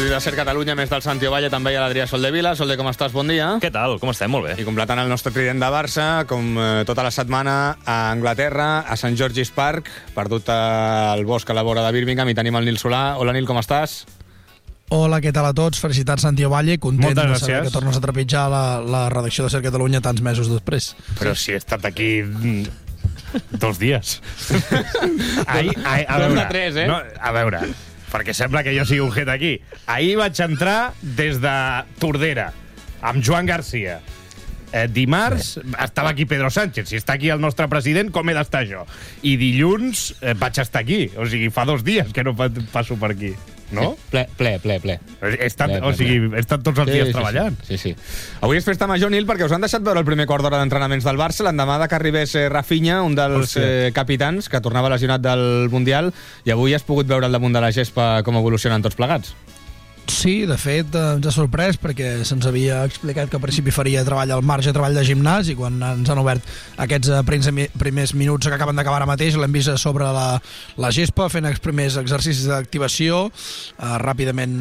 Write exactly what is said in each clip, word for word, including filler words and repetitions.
de Ser Catalunya, més del Santi Ovalle, també hi ha l'Adrià Soldevila. Solde, com estàs? Bon dia. Què tal? Com estem? Molt bé. I completant el nostre trident de Barça, com eh, tota la setmana, a Anglaterra, a Sant George's Park, perdut al bosc a la vora de Birmingham, i tenim el Nil Solà. Hola, Nil, com estàs? Hola, què tal a tots? Felicitats, Santi Ovalle. Content Moltes de saber gràcies. que tornes a trepitjar la, la redacció de Ser Catalunya tants mesos després. Però si he estat aquí mm, dos dies. Ahir, ahir, a Dos veure, de tres, eh? No, a veure, perquè sembla que jo sigui un hit aquí. Ahir vaig entrar des de Tordera, amb Joan Garcia. Eh, dimarts Bé. estava aquí Pedro Sánchez. Si està aquí el nostre president, com he d'estar jo? I dilluns eh, vaig estar aquí. O sigui, fa dos dies que no pa- passo per aquí. No? Sí, ple, ple, ple, ple. He estat, Ple, ple, o sigui, ple. he estat tots els dies sí, treballant. Sí, sí, sí. Avui és festa major, Nil, perquè us han deixat veure el primer quart d'hora d'entrenaments del Barça, l'endemà de que arribés eh, Rafinha, un dels eh, capitans, que tornava lesionat del Mundial, i avui has pogut veure al damunt de la gespa com evolucionen tots plegats. Sí, de fet, eh, ens ha sorprès perquè se'ns havia explicat que al principi faria treball al marge, treball de gimnàs, i quan ens han obert aquests eh, prims- primers minuts que acaben d'acabar ara mateix, l'hem vist a sobre la, la gespa fent els primers exercicis d'activació. Eh, ràpidament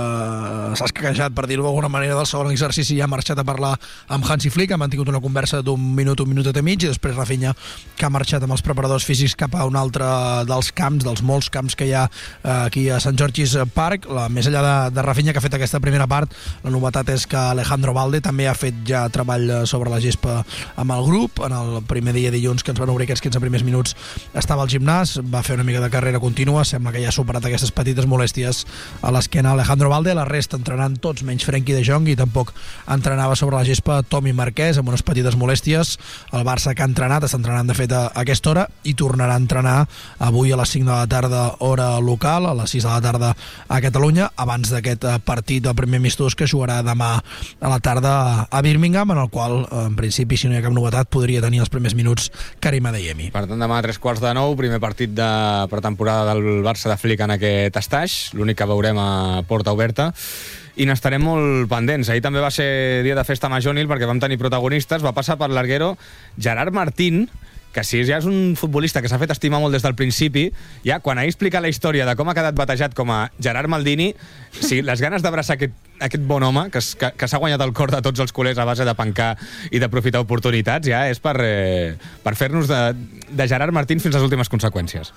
eh, s'ha escaquejat, per dir-ho d'alguna manera, del segon exercici i ha marxat a parlar amb Hansi Flick. Han mantingut una conversa d'un minut, un minut i mig, i després Rafinha, que ha marxat amb els preparadors físics cap a un altre dels camps, dels molts camps que hi ha eh, aquí a Sant George's Park. La, més enllà de de Rafinha, que ha fet aquesta primera part, la novetat és que Alejandro Balde també ha fet ja treball sobre la gespa amb el grup. En el primer dia dilluns, que ens van obrir aquests quinze primers minuts, estava al gimnàs, va fer una mica de carrera contínua, sembla que ja ha superat aquestes petites molèsties a l'esquena Alejandro Balde. La resta entrenant tots, menys Frenkie de Jong, i tampoc entrenava sobre la gespa Tomi Marquès, amb unes petites molèsties. El Barça, que ha entrenat, està entrenant de fet a aquesta hora, i tornarà a entrenar avui a les cinc de la tarda, hora local, a les sis de la tarda a Catalunya, abans d'aquest partit del primer amistós que jugarà demà a la tarda a Birmingham, en el qual, en principi, si no hi ha cap novetat, podria tenir els primers minuts Karim Adeyemi. Per tant, demà a tres quarts de nou, primer partit de pretemporada del Barça de Flick en aquest estaix, l'únic que veurem a porta oberta, i n'estarem molt pendents. Ahir també va ser dia de festa major, Nil, perquè vam tenir protagonistes. Va passar per l'arguero Gerard Martín, que si ja és un futbolista que s'ha fet estimar molt des del principi, ja quan ahir explica la història de com ha quedat batejat com a Gerard Maldini, sí, les ganes d'abraçar aquest, aquest bon home que, que, que s'ha guanyat el cor de tots els culers a base de pencar i d'aprofitar oportunitats, ja és per, eh, per fer-nos de, de Gerard Martín fins a les últimes conseqüències.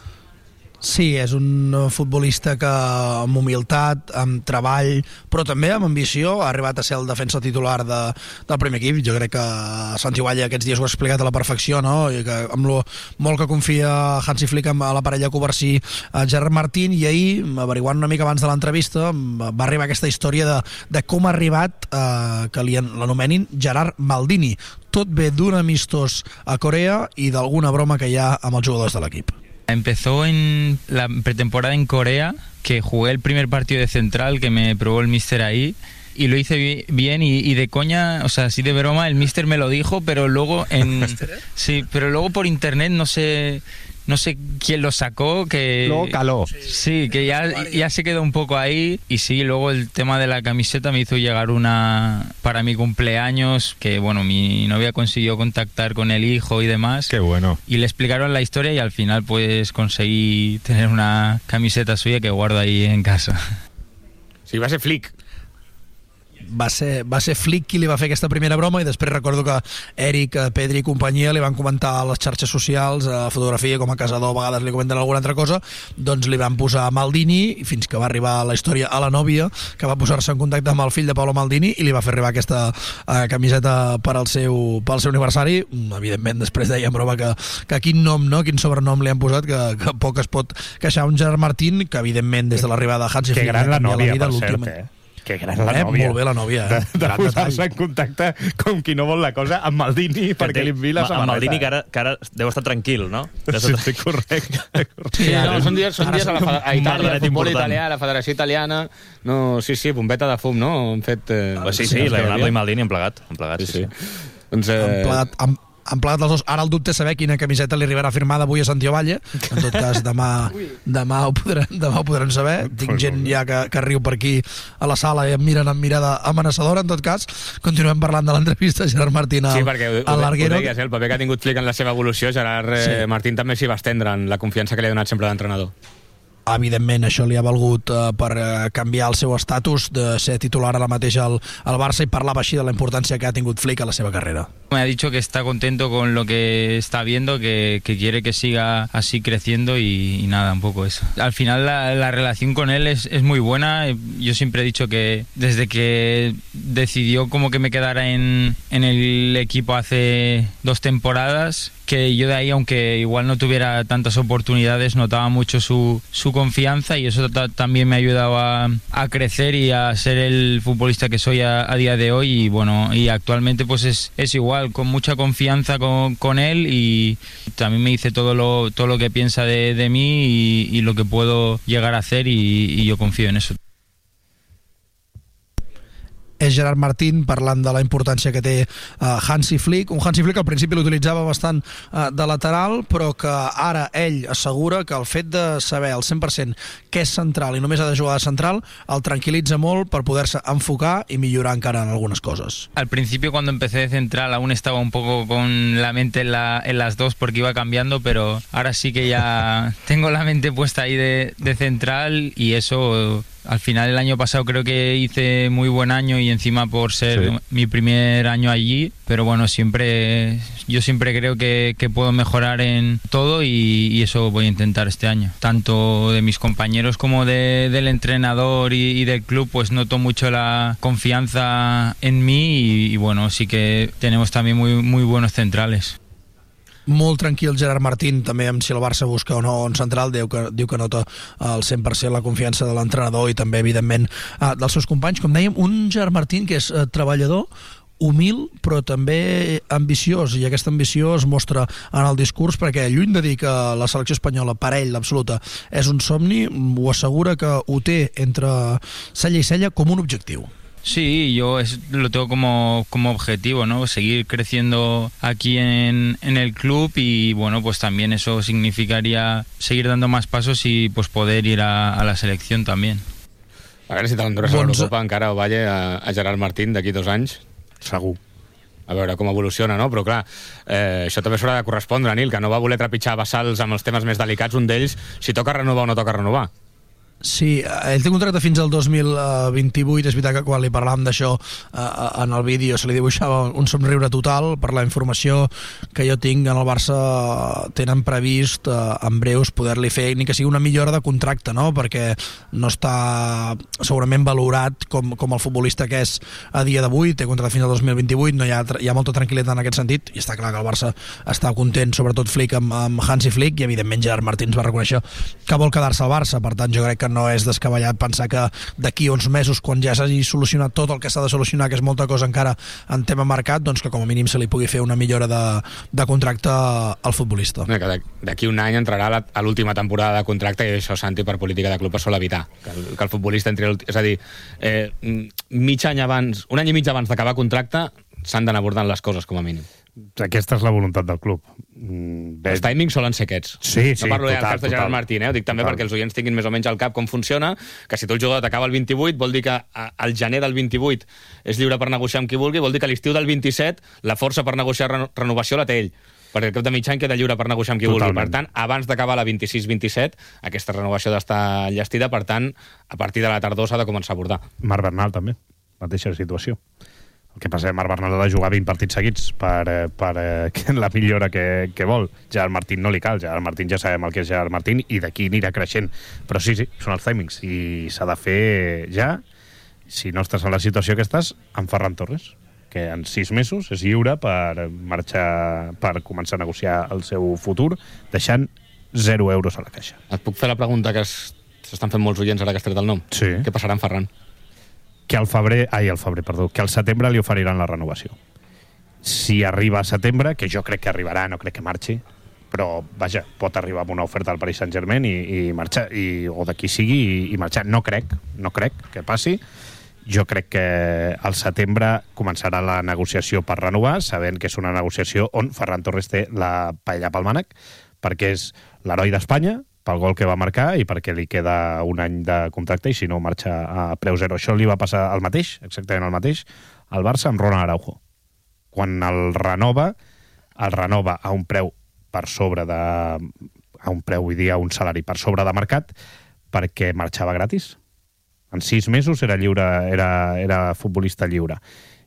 Sí, és un futbolista que amb humilitat, amb treball, però també amb ambició ha arribat a ser el defensa titular de, del primer equip. Jo crec que Santi Ovalle aquests dies ho ha explicat a la perfecció, no? I que amb lo molt que confia Hansi Flick amb la parella Covarsí a Gerard Martín, i ahir, averiguant una mica abans de l'entrevista, va arribar aquesta història de, de com ha arribat eh, que li l'anomenin Gerard Maldini. Tot ve d'un amistós a Corea i d'alguna broma que hi ha amb els jugadors de l'equip. Empezó en la pretemporada en Corea, que jugué el primer partido de central, que me probó el míster ahí, y lo hice bien, y, y de coña, o sea, así de broma, el míster me lo dijo, pero luego en sí, pero luego por internet no sé no sé quién lo sacó, que Luego caló. Sí, que ya, ya se quedó un poco ahí. Y sí, luego el tema de la camiseta me hizo llegar una para mi cumpleaños, que bueno, mi novia consiguió contactar con el hijo y demás. Qué bueno. Y le explicaron la historia, y al final pues conseguí tener una camiseta suya que guardo ahí en casa. Sí, va ser Flick. Va ser, va ser Flick qui li va fer aquesta primera broma, i després recordo que Eric, Pedri i companyia li van comentar a les xarxes socials, a fotografia, com a casador a vegades li comenten alguna altra cosa, doncs li van posar Maldini, fins que va arribar la història a la nòvia, que va posar-se en contacte amb el fill de Paolo Maldini i li va fer arribar aquesta uh, camiseta per al seu, pel seu aniversari. Evidentment, després deia en broma que, que quin nom, no? Quin sobrenom li han posat, que, que poc es pot queixar un Gerard Martín, que evidentment des de l'arribada de Hansi Flick que gran la nòvia, la vida, per cert, eh? Que gran la eh, nòvia. Molt bé la nòvia, eh? De, de posar-se en contacte com qui no vol la cosa amb Maldini perquè li enviï la samarreta. Amb Maldini, que ara, que ara deu estar tranquil, no? Sí, sí, correcte. Sí, no, són dies, són dies a, la, a Itàlia, el futbol important. italià, la Federació Italiana. No, sí, sí, bombeta de fum, no? Han fet... Eh, Sí, sí, Leonardo i Maldini han plegat. Han plegat, sí, sí. sí. Doncs, eh... Han plegat, han, han plegat els dos. Ara el dubte és saber quina camiseta li arribarà firmada avui a Santi Ovalle. En tot cas, demà, demà, ho, podrem, demà ho podrem saber. Tinc gent ja que, que riu per aquí a la sala i em miren amb mirada amenaçadora. En tot cas, continuem parlant de l'entrevista Gerard Martín al, sí, perquè ho, al Larguero. Ho deies, eh? El paper que ha tingut Flick en la seva evolució, Gerard eh, sí. Martín també s'hi va estendre en la confiança que li ha donat sempre l'entrenador. evidentment això li ha valgut uh, per uh, canviar el seu estatus de ser titular ara mateix al, al Barça, i parlava així de la importància que ha tingut Flick a la seva carrera. Me ha dicho que está contento con lo que está viendo, que, que quiere que siga así creciendo y, y nada, un poco eso. Al final la, la relación con él es, es muy buena. Yo siempre he dicho que desde que decidió como que me quedara en, en el equipo hace dos temporadas, que yo de ahí, aunque igual no tuviera tantas oportunidades, notaba mucho su, su confianza, y eso ta- también me ha ayudado a, a crecer y a ser el futbolista que soy a, a día de hoy. Y bueno, y actualmente pues es, es igual, con mucha confianza con, con él, y también me dice todo lo, todo lo que piensa de, de mí y, y lo que puedo llegar a hacer, y, y yo confío en eso. És Gerard Martín parlant de la importància que té uh, Hansi Flick, un Hansi Flick que al principi l'utilitzava bastant uh, de lateral, però que ara ell assegura que el fet de saber al cent per cent que és central i només ha de jugar de central el tranquil·litza molt per poder-se enfocar i millorar encara en algunes coses. Al principio, cuando empecé de central, aún estaba un poco con la mente en, la, en las dos porque iba cambiando, pero ahora sí que ya tengo la mente puesta ahí de, de central, y eso... Al final el año pasado creo que hice muy buen año, y encima por ser sí. mi primer año allí, pero bueno, siempre yo siempre creo que, que puedo mejorar en todo, y, y eso voy a intentar este año. Tanto de mis compañeros como de, del entrenador y, y del club, pues noto mucho la confianza en mí, y, y bueno, sí que tenemos también muy, muy buenos centrales. Molt tranquil Gerard Martín, també amb si el Barça busca o no un central, diu que, diu que nota al cent per cent la confiança de l'entrenador i també, evidentment, uh, dels seus companys. Com dèiem, un Gerard Martín que és uh, treballador, humil, però també ambiciós, i aquesta ambició es mostra en el discurs, perquè lluny de dir que la selecció espanyola per ell, l'absoluta, és un somni, ho assegura que ho té entre cella i cella com un objectiu. Sí, yo es, lo tengo como, como objetivo, ¿no? Seguir creciendo aquí en, en el club, y bueno, pues también eso significaría seguir dando más pasos y pues poder ir a, a la selección también. A veure si te l'endures a l'Eurocopa encara o valle a, a Gerard Martín d'aquí dos anys. Segur. A veure com evoluciona, no? Però clar, eh, això també s'haurà de correspondre, Nil, que no va voler trepitjar vessals amb els temes més delicats, un d'ells, si toca renovar o no toca renovar. Sí, ell té contracte fins al dos mil vint-i-vuit. És veritat que quan li parlàvem d'això en el vídeo se li dibuixava un somriure total. Per la informació que jo tinc, en el Barça tenen previst en breus poder-li fer ni que sigui una millora de contracte, no? Perquè no està segurament valorat com, com el futbolista que és a dia d'avui. Té contracte fins al dos mil vint-i-vuit, no hi ha, hi ha molta tranquil·litat en aquest sentit, i està clar que el Barça està content, sobretot Flick amb, amb Hansi Flick, i evidentment Gerard Martín va reconèixer que vol quedar-se al Barça. Per tant, jo crec que no és descabellat pensar que d'aquí uns mesos, quan ja s'hagi solucionat tot el que s'ha de solucionar, que és molta cosa encara en tema mercat, doncs que com a mínim se li pugui fer una millora de, de contracte al futbolista. D'aquí un any entrarà la, a l'última temporada de contracte, i això, Santi, per política de club es sol evitar, que el, que el futbolista entri... És a dir, eh, mig any abans, un any i mig abans d'acabar contracte s'han d'anar abordant les coses, com a mínim. Aquesta és la voluntat del club. Mm, els timings solen ser aquests. Sí, sí, no parlo total, del cas de Gerard Martín, eh? Ho dic també total, perquè els oients tinguin més o menys al cap com funciona, que si tu el jugador t'acaba el vint-i-vuit, vol dir que al gener del vint-i-vuit és lliure per negociar amb qui vulgui, vol dir que a l'estiu del vint-i-set la força per negociar renovació la té ell, perquè el cap de mig any queda lliure per negociar amb qui Totalment. vulgui. Per tant, abans d'acabar la vint-i-sis vint-i-set, aquesta renovació d'estar enllestida, per tant, a partir de la tardor s'ha de començar a abordar. Marc Bernal també, mateixa situació. El que passa és que Marc Bernal ha de jugar vint partits seguits per, per eh, la millora que, que vol. Gerard Martín no li cal. Gerard Martín ja sabem el que és Gerard Martín, i d'aquí anirà creixent. Però sí, sí, són els timings, i s'ha de fer ja. Si no estàs en la situació que estàs, amb Ferran Torres, que en sis mesos és lliure per marxar, per començar a negociar el seu futur, deixant zero euros a la caixa. Et puc fer la pregunta que s'estan fent molts oients ara que has tret el nom? Sí. Què passarà amb Ferran? Que al febrer, ai, al febrer, perdó, que al setembre li oferiran la renovació. Si arriba a setembre, que jo crec que arribarà, no crec que marxi, però, vaja, pot arribar amb una oferta al Paris Saint-Germain i, i marxar, i, o d'aquí sigui, i, i marxar. No crec, no crec que passi. Jo crec que al setembre començarà la negociació per renovar, sabent que és una negociació on Ferran Torres té la paella pel mànec, perquè és l'heroi d'Espanya, pel gol que va marcar i perquè li queda un any de contracte, i si no marxa a preu zero. Això li va passar el mateix, exactament el mateix, al Barça amb Ronald Araujo. Quan el renova, el renova a un preu per sobre de... a un preu, vull dir, a un salari per sobre de mercat, perquè marxava gratis. En sis mesos era lliure, era, era futbolista lliure.